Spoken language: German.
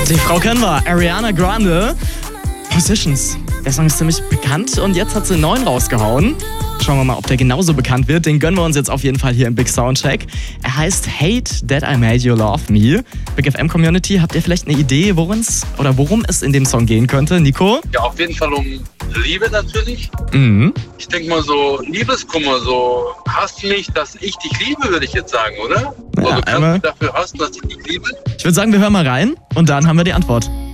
Die Frau kennen wir, Ariana Grande. Positions. Der Song ist ziemlich bekannt und jetzt hat sie einen neuen rausgehauen. Schauen wir mal, ob der genauso bekannt wird. Den gönnen wir uns jetzt auf jeden Fall hier im Big Soundcheck. Er heißt Hate That I Made You Love Me. Big FM Community, habt ihr vielleicht eine Idee, worum es in dem Song gehen könnte? Nico? Ja, auf jeden Fall um Liebe natürlich. Mhm. Ich denke mal so Liebeskummer, so hasst mich, dass ich dich liebe, würde ich jetzt sagen, oder? Ja, Also kannst du dafür hassen, dass ich dich liebe? Ich würde sagen, wir hören mal rein und dann haben wir die Antwort.